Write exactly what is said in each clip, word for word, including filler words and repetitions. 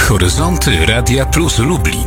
Horyzonty Radia Plus Lublin.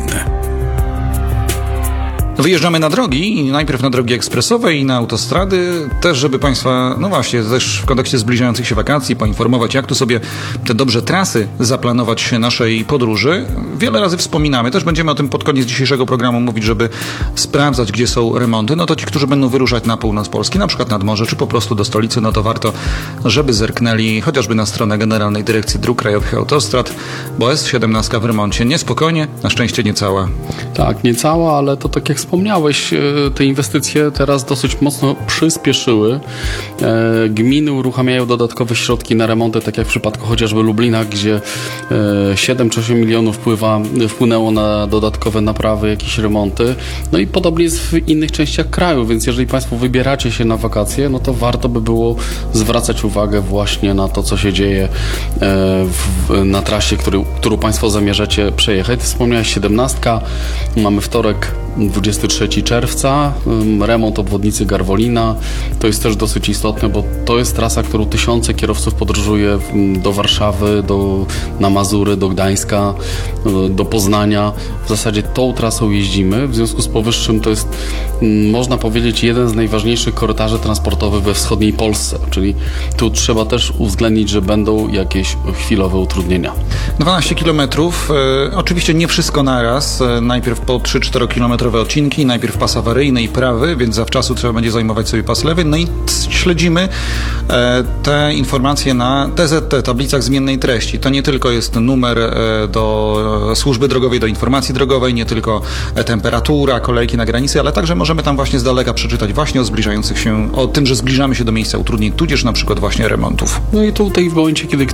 Wyjeżdżamy na drogi, najpierw na drogi ekspresowe i na autostrady, też żeby Państwa, no właśnie, też w kontekście zbliżających się wakacji poinformować, jak tu sobie te dobrze trasy zaplanować naszej podróży. Wiele razy wspominamy, też będziemy o tym pod koniec dzisiejszego programu mówić, żeby sprawdzać, gdzie są remonty. No to ci, którzy będą wyruszać na północ Polski, na przykład nad morze, czy po prostu do stolicy, no to warto, żeby zerknęli chociażby na stronę Generalnej Dyrekcji Dróg Krajowych i Autostrad, bo S siedemnaście w remoncie. Niespokojnie, na szczęście nie cała. Tak, nie cała, ale to tak jak wspomniałeś, te inwestycje teraz dosyć mocno przyspieszyły. Gminy uruchamiają dodatkowe środki na remonty, tak jak w przypadku chociażby Lublina, gdzie siedem czy osiem milionów wpływa, wpłynęło na dodatkowe naprawy, jakieś remonty. No i podobnie jest w innych częściach kraju, więc jeżeli Państwo wybieracie się na wakacje, no to warto by było zwracać uwagę właśnie na to, co się dzieje w, na trasie, który, którą Państwo zamierzacie przejechać. Wspomniałeś siedemnastka, mamy wtorek dwudziestego trzeciego czerwca, remont obwodnicy Garwolina. To jest też dosyć istotne, bo to jest trasa, którą tysiące kierowców podróżuje do Warszawy, do, na Mazury, do Gdańska, do Poznania. W zasadzie tą trasą jeździmy. W związku z powyższym to jest, można powiedzieć, jeden z najważniejszych korytarzy transportowych we wschodniej Polsce. Czyli tu trzeba też uwzględnić, że będą jakieś chwilowe utrudnienia. dwanaście kilometrów. E, oczywiście nie wszystko naraz. E, najpierw po trzy cztery kilometrowe odcinki, najpierw pas awaryjny i prawy, więc zawczasu trzeba będzie zajmować sobie pas lewy. No i śledzimy e, te informacje na T Z T, tablicach zmiennej treści. To nie tylko jest numer e, do służby drogowej, do informacji drogowej, nie tylko e, temperatura, kolejki na granicy, ale także możemy tam właśnie z daleka przeczytać właśnie o zbliżających się, o tym, że zbliżamy się do miejsca utrudnień, tudzież na przykład właśnie remontów. No i tutaj w momencie, kiedy